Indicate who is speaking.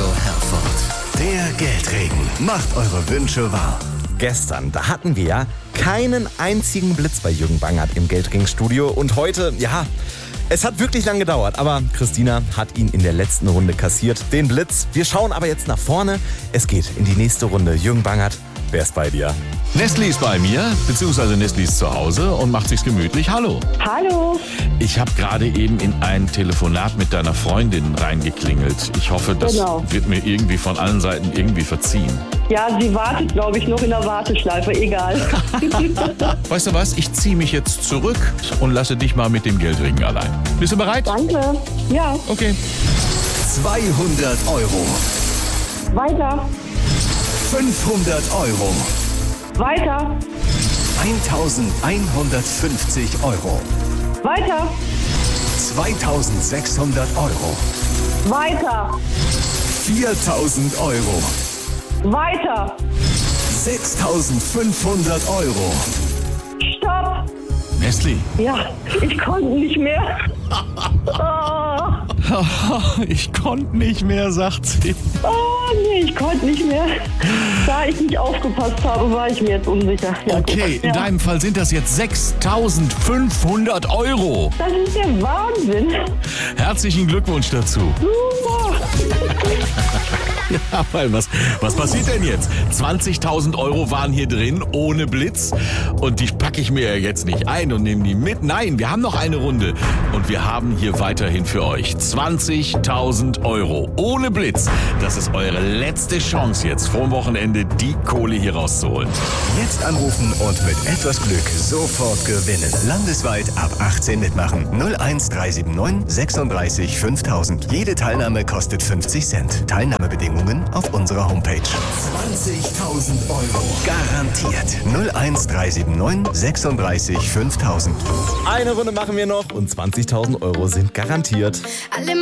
Speaker 1: Radio Herford. Der Geldregen macht eure Wünsche wahr.
Speaker 2: Gestern, da hatten wir ja keinen einzigen Blitz bei Jürgen Bangert im Geldring-Studio. Und heute, ja, es hat wirklich lang gedauert, aber Christina hat ihn in der letzten Runde kassiert, den Blitz. Wir schauen aber jetzt nach vorne. Es geht in die nächste Runde. Jürgen Bangert, wer ist bei dir?
Speaker 3: Nestli ist bei mir, beziehungsweise Nestli ist zu Hause und macht sich's gemütlich. Hallo.
Speaker 4: Hallo.
Speaker 3: Ich habe gerade eben in ein Telefonat mit deiner Freundin reingeklingelt. Ich hoffe, das wird mir irgendwie von allen Seiten irgendwie verziehen.
Speaker 4: Ja, sie wartet, glaube ich, noch in der Warteschleife. Egal.
Speaker 3: Weißt du was? Ich ziehe mich jetzt zurück und lasse dich mal mit dem Geldring allein. Bist du bereit?
Speaker 4: Danke. Ja.
Speaker 3: Okay.
Speaker 1: 200 Euro.
Speaker 4: Weiter.
Speaker 1: 500 Euro.
Speaker 4: Weiter.
Speaker 1: 1150 Euro.
Speaker 4: Weiter.
Speaker 1: 2600 Euro.
Speaker 4: Weiter.
Speaker 1: 4000 Euro.
Speaker 4: Weiter.
Speaker 1: 6500 Euro.
Speaker 4: Stopp.
Speaker 3: Nestli.
Speaker 4: Ja, ich konnte nicht mehr.
Speaker 3: Ich konnte nicht mehr, sagt sie.
Speaker 4: Nee, ich konnte nicht mehr. Da ich nicht aufgepasst habe, war ich mir jetzt unsicher. Ja,
Speaker 3: Okay,
Speaker 4: gut.
Speaker 3: in deinem Fall sind das jetzt 6500 Euro.
Speaker 4: Das ist der Wahnsinn.
Speaker 3: Herzlichen Glückwunsch dazu.
Speaker 4: Super.
Speaker 3: Ja, weil was passiert denn jetzt? 20.000 Euro waren hier drin, ohne Blitz. Und die packe ich mir ja jetzt nicht ein und nehme die mit. Nein, wir haben noch eine Runde. Und wir haben hier weiterhin für euch 20.000 Euro ohne Blitz. Das ist eure letzte Chance jetzt vor dem Wochenende, die Kohle hier rauszuholen.
Speaker 1: Jetzt anrufen und mit etwas Glück sofort gewinnen. Landesweit ab 18 mitmachen. 01379 36 5000. Jede Teilnahme kostet 50 Cent. Teilnahmebedingungen auf unserer Homepage. 20.000 Euro. Garantiert. 01379 36 5000.
Speaker 2: Eine Runde machen wir noch und 20.000 Euro sind garantiert.